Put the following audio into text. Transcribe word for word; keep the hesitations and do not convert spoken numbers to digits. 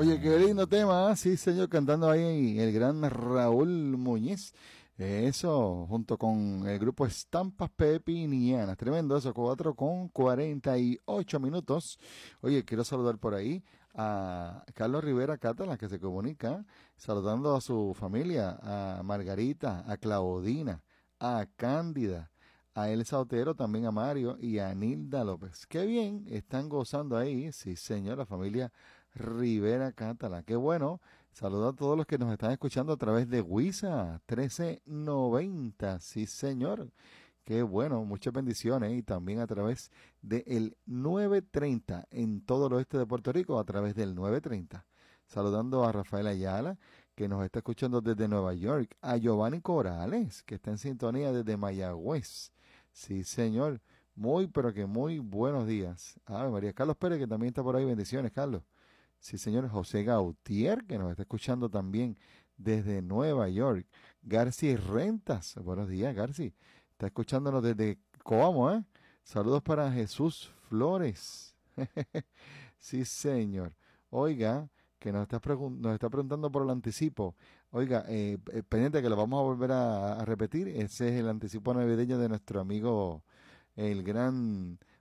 Oye, qué lindo tema, ¿eh? Sí, señor, cantando ahí el gran Raúl Muñiz. Eso, junto con el grupo Estampas Pepinianas. Tremendo eso, cuatro con cuarenta y ocho minutos. Oye, quiero saludar por ahí a Carlos Rivera Catala, que se comunica, saludando a su familia, a Margarita, a Claudina, a Cándida, a Elsa Otero, también a Mario y a Nilda López. Qué bien, están gozando ahí, sí señor, la familia Rivera Catala. Qué bueno. Saludos a todos los que nos están escuchando a través de Huiza trece noventa. Sí, señor. Qué bueno. Muchas bendiciones. Y también a través del nueve treinta en todo el oeste de Puerto Rico, a través del nueve treinta. Saludando a Rafael Ayala, que nos está escuchando desde Nueva York. A Giovanni Corales, que está en sintonía desde Mayagüez. Sí, señor. Muy, pero que muy buenos días. Ah, María Carlos Pérez, que también está por ahí. Bendiciones, Carlos. Sí, señor. José Gautier, que nos está escuchando también desde Nueva York. Garci Rentas. Buenos días, Garci. Está escuchándonos desde Coamo, ¿eh? Saludos para Jesús Flores. Sí, señor. Oiga, que nos está, pregun- nos está preguntando por el anticipo. Oiga, eh, eh, pendiente que lo vamos a volver a, a repetir. Ese es el anticipo navideño de nuestro amigo, el gran